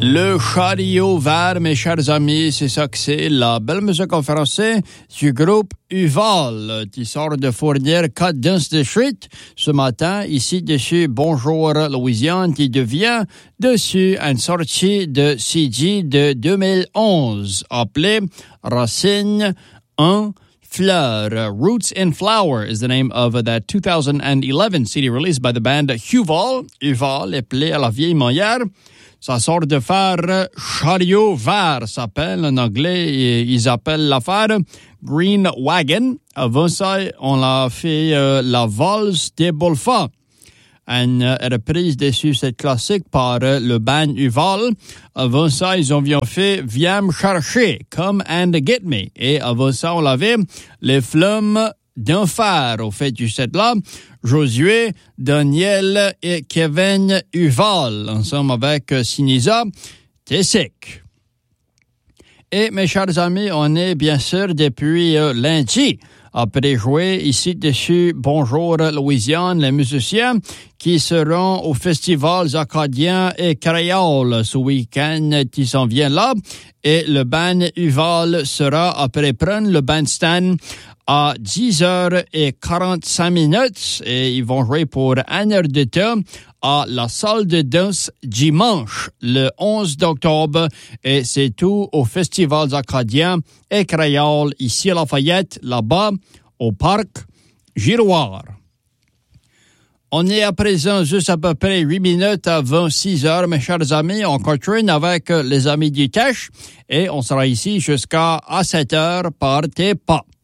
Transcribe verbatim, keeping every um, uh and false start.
Le chariot vert, mes chers amis, c'est ça que c'est, la belle musique en français du groupe Uval, qui sort de fournir Cut Dance the Street ce matin, ici dessus Bonjour Louisiane, qui devient dessus une sortie de C D de deux mille onze, appelée Racine un Fleur. Roots in Flower is the name of that two thousand eleven C D released by the band Uval. Uval, appelé à la vieille manière. Ça sort de faire Chariot vert, s'appelle en anglais. Ils appellent l'affaire Green Wagon. Avant ça, on l'a fait euh, la valse des Bolfa. Une euh, reprise dessus cette classique par euh, le band Uval. Avant ça, ils ont bien fait Viens me chercher, Come and Get Me. Et avant ça, on l'avait Les Flammes d'un fer au fait du set-là. Josué, Daniel et Kevin Uval, ensemble avec euh, Sinisa Tessic. Et mes chers amis, on est bien sûr depuis euh, lundi. Après jouer ici dessus Bonjour Louisiane, les musiciens qui seront au Festival Acadien et Créole ce week-end qui s'en vient là. Et le band Uval sera après prendre le bandstand à dix heures quarante-cinq minutes et ils vont jouer pour une heure de temps à la salle de danse dimanche, le onze octobre. Et c'est tout au Festival Acadien et Créole ici à Lafayette, là-bas, au parc Giroir. On est à présent juste à peu près huit minutes avant six heures, mes chers amis. On continue avec les amis du Cache et on sera ici jusqu'à sept heures. Partez pas.